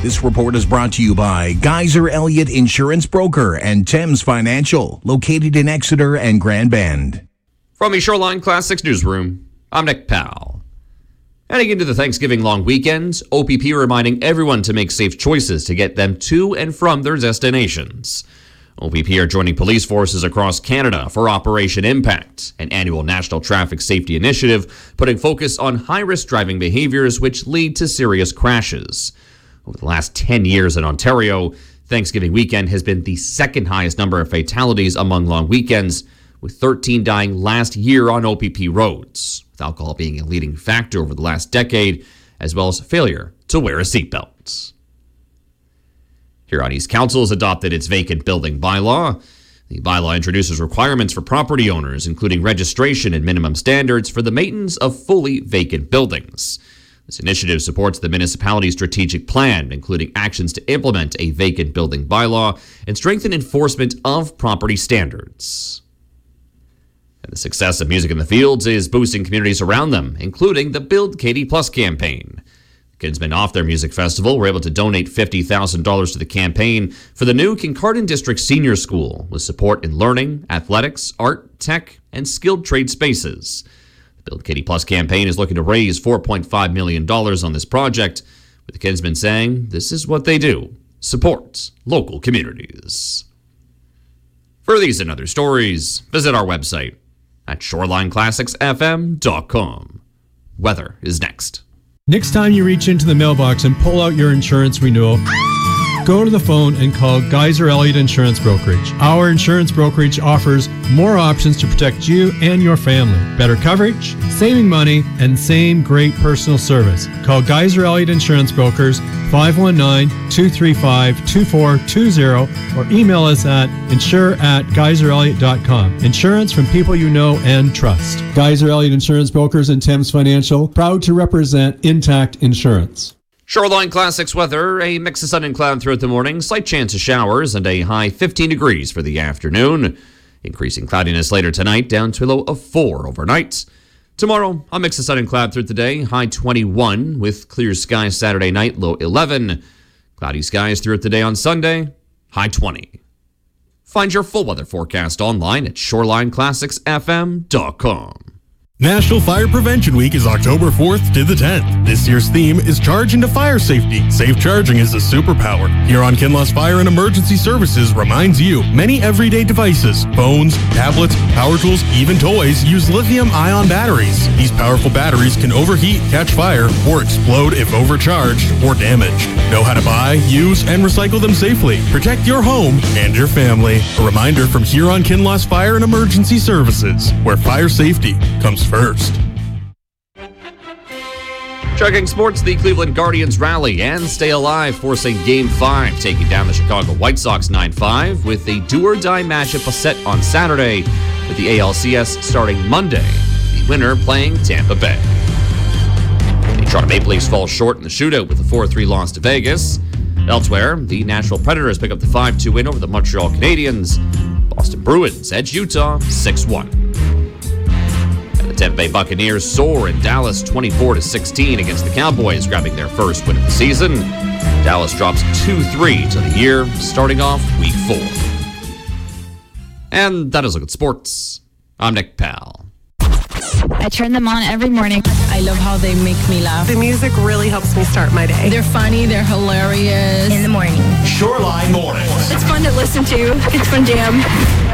This report is brought to you by Geyser Elliott Insurance Broker and Thames Financial, located in Exeter and Grand Bend. From the Shoreline Classics newsroom, I'm Nick Powell. Heading into the Thanksgiving long weekend, OPP reminding everyone to make safe choices to get them to and from their destinations. OPP are joining police forces across Canada for Operation Impact, an annual national traffic safety initiative putting focus on high-risk driving behaviors which lead to serious crashes. Over the last 10 years in Ontario, Thanksgiving weekend has been the second highest number of fatalities among long weekends, with 13 dying last year on OPP roads, with alcohol being a leading factor over the last decade, as well as failure to wear a seatbelt. Huron East Council has adopted its vacant building bylaw. The bylaw introduces requirements for property owners, including registration and minimum standards for the maintenance of fully vacant buildings. This initiative supports the municipality's strategic plan, including actions to implement a vacant building bylaw and strengthen enforcement of property standards. And the success of Music in the Fields is boosting communities around them, including the Build Katy Plus campaign. Kinsmen off their music festival were able to donate $50,000 to the campaign for the new Kincardine District Senior School, with support in learning, athletics, art, tech, and skilled trade spaces. The Build Katy Plus campaign is looking to raise $4.5 million on this project, with the Kinsmen saying this is what they do: support local communities. For these and other stories, visit our website at shorelineclassicsfm.com. Weather is next. Next time you reach into the mailbox and pull out your insurance renewal, go to the phone and call Geyser Elliott Insurance Brokerage. Our insurance brokerage offers more options to protect you and your family. Better coverage, saving money, and same great personal service. Call Geyser Elliott Insurance Brokers 519-235-2420 or email us at insure@geyserelliott.com. Insurance from people you know and trust. Geyser Elliott Insurance Brokers and Thames Financial, proud to represent Intact Insurance. Shoreline Classics weather, a mix of sun and cloud throughout the morning, slight chance of showers, and a high 15 degrees for the afternoon. Increasing cloudiness later tonight, down to a low of 4 overnight. Tomorrow, a mix of sun and cloud throughout the day, high 21, with clear skies Saturday night, low 11. Cloudy skies throughout the day on Sunday, high 20. Find your full weather forecast online at shorelineclassicsfm.com. National Fire Prevention Week is October 4th to the 10th. This year's theme is Charge into Fire Safety. Safe charging is a superpower. Huron Kinloss Fire and Emergency Services reminds you many everyday devices, phones, tablets, power tools, even toys use lithium-ion batteries. These powerful batteries can overheat, catch fire, or explode if overcharged or damaged. Know how to buy, use, and recycle them safely. Protect your home and your family. A reminder from Huron Kinloss Fire and Emergency Services, where fire safety comes first. Checking sports, the Cleveland Guardians rally and stay alive, forcing Game 5, taking down the Chicago White Sox 9-5 with a do-or-die matchup set on Saturday, with the ALCS starting Monday, the winner playing Tampa Bay. The Toronto Maple Leafs fall short in the shootout with a 4-3 loss to Vegas. Elsewhere, the Nashville Predators pick up the 5-2 win over the Montreal Canadiens. Boston Bruins edge Utah 6-1. The Tampa Bay Buccaneers soar in Dallas 24-16 against the Cowboys, grabbing their first win of the season. Dallas drops 2-3 to the year, starting off Week 4. And that is a look at sports. I'm Nick Powell. I turn them on every morning. I love how they make me laugh. The music really helps me start my day. They're funny, they're hilarious. In the morning. Shoreline Mornings. It's fun to listen to. It's fun jam.